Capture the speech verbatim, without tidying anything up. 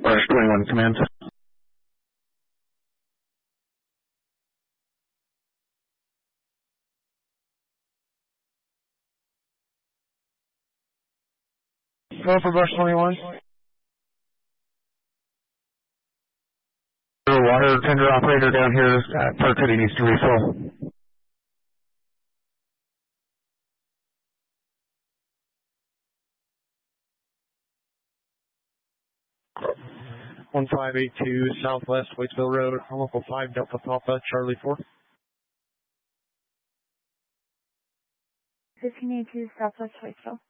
Rush twenty-one command. Go for Rush twenty-one. Water tender operator down here at Park City needs to refill. one five eight two Southwest Waitsville Road, local five Delta Papa, Charlie four. fifteen eighty-two Southwest Waitsville.